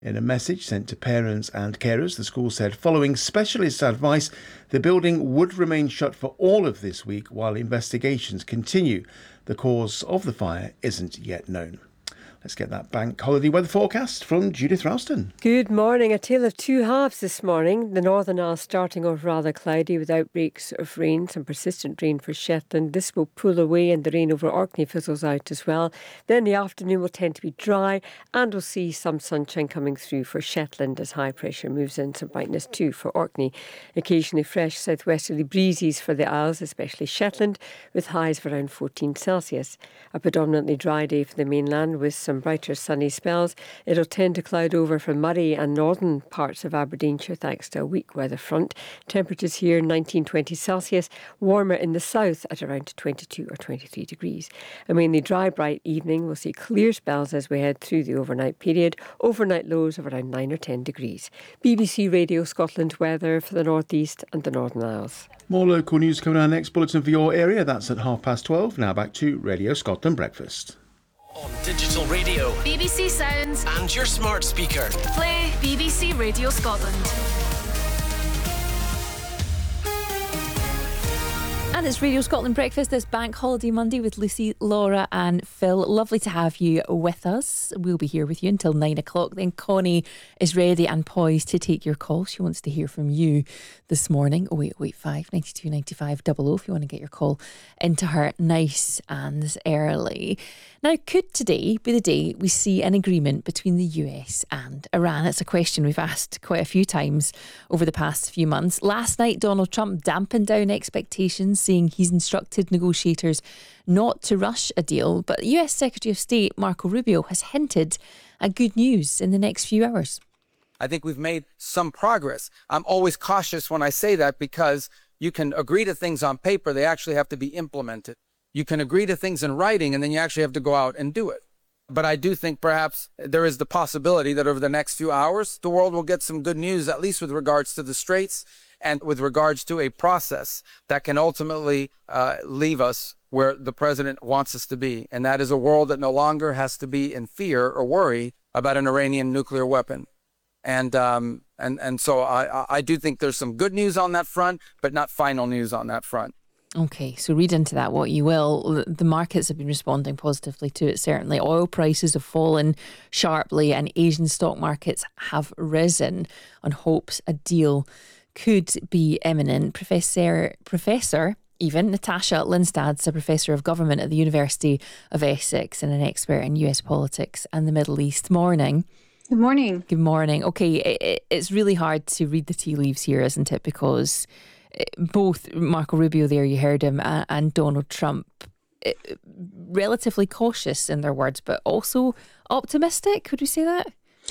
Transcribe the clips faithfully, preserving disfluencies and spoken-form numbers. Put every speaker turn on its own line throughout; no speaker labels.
In a message sent to parents and carers, the school said following specialist advice, the building would remain shut for all of this week while investigations continue. The cause of the fire isn't yet known. Let's get that bank holiday weather forecast from Judith Ralston.
Good morning. A tale of two halves this morning. The Northern Isles starting off rather cloudy with outbreaks of rain, some persistent rain for Shetland. This will pull away and the rain over Orkney fizzles out as well. Then the afternoon will tend to be dry and we'll see some sunshine coming through for Shetland as high pressure moves in. Some brightness too for Orkney. Occasionally fresh southwesterly breezes for the Isles, especially Shetland, with highs of around fourteen Celsius. A predominantly dry day for the mainland with some Some brighter sunny spells. It'll tend to cloud over from Murray and northern parts of Aberdeenshire thanks to a weak weather front. Temperatures here nineteen to twenty Celsius, warmer in the south at around twenty-two or twenty-three degrees. A mainly dry, bright evening. We'll see clear spells as we head through the overnight period. Overnight lows of around nine or ten degrees. B B C Radio Scotland weather for the North East and the Northern Isles.
More local news coming on our next bulletin for your area. That's at half past twelve. Now back to Radio Scotland Breakfast.
On digital radio,
B B C Sounds,
and your smart speaker.
Play B B C Radio Scotland.
And it's Radio Scotland Breakfast this Bank Holiday Monday with Lucy, Laura and Phil. Lovely to have you with us. We'll be here with you until nine o'clock. Then Connie is ready and poised to take your call. She wants to hear from you this morning. oh eight oh eight five, nine two nine five, double oh if you want to get your call into her nice and early. Now, could today be the day we see an agreement between the U S and Iran? It's a question we've asked quite a few times over the past few months. Last night, Donald Trump dampened down expectations, saying he's instructed negotiators not to rush a deal. But U S Secretary of State Marco Rubio has hinted at good news in the next few hours.
I think we've made some progress. I'm always cautious when I say that because you can agree to things on paper, they actually have to be implemented. You can agree to things in writing and then you actually have to go out and do it. But I do think perhaps there is the possibility that over the next few hours, the world will get some good news, at least with regards to the Straits and with regards to a process that can ultimately uh, leave us where the president wants us to be. And that is a world that no longer has to be in fear or worry about an Iranian nuclear weapon. And um, and and so I, I do think there's some good news on that front, but not final news on that front.
Okay, so read into that what you will. The markets have been responding positively to it, certainly. Oil prices have fallen sharply and Asian stock markets have risen on hopes a deal could be imminent. Professor, Professor even, Natasha Lindstad's a Professor of Government at the University of Essex and an expert in U S politics and the Middle East. Morning.
Good morning.
Good morning. Okay, it, it's really hard to read the tea leaves here, isn't it? Because both Marco Rubio there, you heard him, and Donald Trump, relatively cautious in their words, but also optimistic. Would you say that?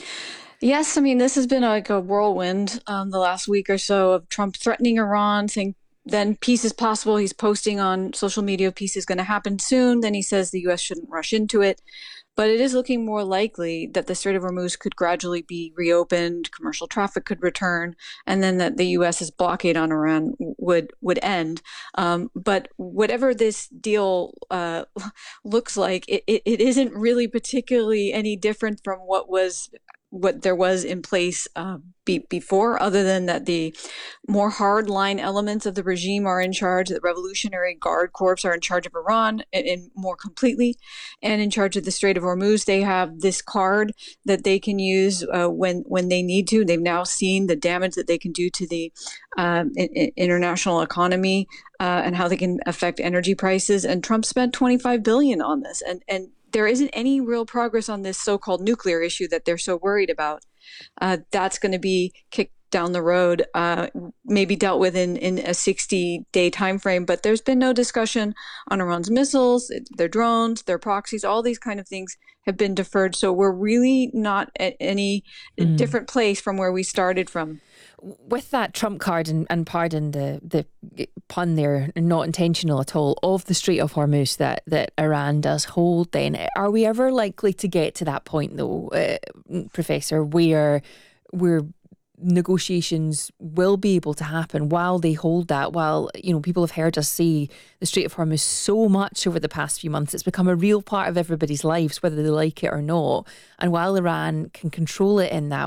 Yes, I mean, this has been like a whirlwind um, the last week or so of Trump threatening Iran, saying then peace is possible. He's posting on social media, peace is going to happen soon. Then he says the U S shouldn't rush into it. But it is looking more likely that the Strait of Hormuz could gradually be reopened, commercial traffic could return, and then that the U S's blockade on Iran would would end. Um, but whatever this deal uh, looks like, it, it, it isn't really particularly any different from what was what there was in place uh, be, before, other than that the more hardline elements of the regime are in charge. The Revolutionary Guard Corps are in charge of Iran and, and more completely, and in charge of the Strait of Hormuz. They have this card that they can use uh, when when they need to. They've now seen the damage that they can do to the uh, in, international economy uh, and how they can affect energy prices. And Trump spent twenty-five billion dollars on this, and and. There isn't any real progress on this so-called nuclear issue that they're so worried about. Uh, that's going to be kicked down the road, uh, maybe dealt with in, in a sixty-day time frame. But there's been no discussion on Iran's missiles, their drones, their proxies. All these kind of things have been deferred. So we're really not at any mm. different place from where we started from.
With that Trump card, and, and pardon the, the pun there, not intentional at all, of the Strait of Hormuz that, that Iran does hold, then are we ever likely to get to that point though, uh, Professor, where where negotiations will be able to happen while they hold that, while, you know, people have heard us say the Strait of Hormuz so much over the past few months, it's become a real part of everybody's lives, whether they like it or not, and while Iran can control it in that